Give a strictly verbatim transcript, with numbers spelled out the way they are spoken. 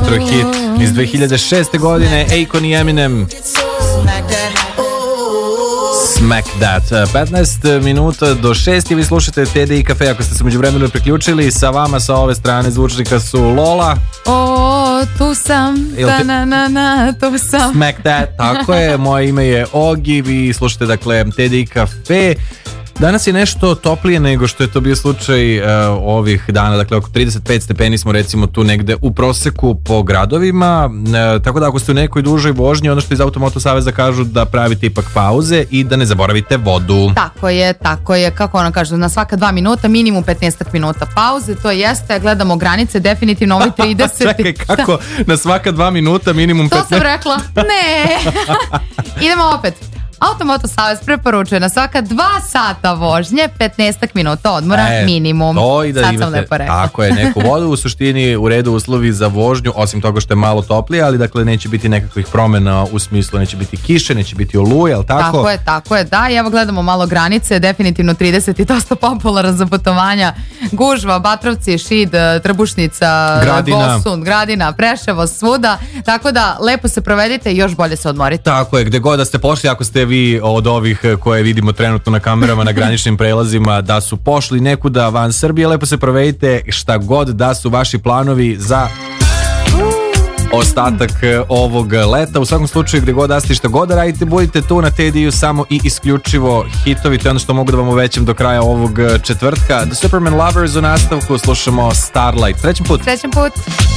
retro hit iz dve hiljade šeste godine, Akon i Eminem. Smack That. petnaest minuta do šest i vi slušate T D I Cafe. Ako ste se međuvremenu priključili, sa vama sa ove strane zvučnika su Lola. O, tu sam, ta na na na, tu sam. Smack That, tako je. Moje ime je Ogi, vi slušate dakle T D I Cafe. Danas je nešto toplije nego što je to bio slučaj uh, ovih dana, dakle oko trideset pet stepeni smo recimo tu negde u proseku po gradovima, uh, tako da ako ste u nekoj dužoj vožnji, ono što iz Automoto Saveza kažu da pravite ipak pauze i da ne zaboravite vodu. Tako je, tako je, kako ono kažu, na svaka dva minuta, minimum petnaest minuta pauze, to jeste, gledamo granice, definitivno ovaj trideset. Čekaj, kako na svaka dva minuta minimum petnaest? To sam rekla, ne. Idemo opet. Automoto Savez preporučuje na svaka dva sata vožnje petnaest minuta odmora e, minimum. To i da sad imate, sam lepo rekla. Tako je, neku vodu, u suštini u redu uslovi za vožnju, osim toga što je malo toplije, ali dakle neće biti nekakvih promjena u smislu, neće biti kiše, neće biti oluje, ali tako? Tako je, tako je, da, i evo gledamo malo granice, definitivno trideset i dosta popularan za putovanja, Gužva, Batrovci, Šid, Trbušnica, Gradina. Gosund, Gradina, Preševo, svuda, tako da lepo se provedite i još bolje se odmorite. Tako je, gde god da ste pošli, ako ste vi od ovih koje vidimo trenutno na kamerama na graničnim prelazima da su pošli nekuda van Srbije, lepo se provedite šta god da su vaši planovi za ostatak ovog leta. U svakom slučaju gde god da ste, šta god da radite, budite tu na T D I-u samo i isključivo hitovi, to je ono što mogu da vam uvećam do kraja ovog četvrtka. The Superman Lovers u nastavku, slušamo Starlight. Srećan put! Srećan put!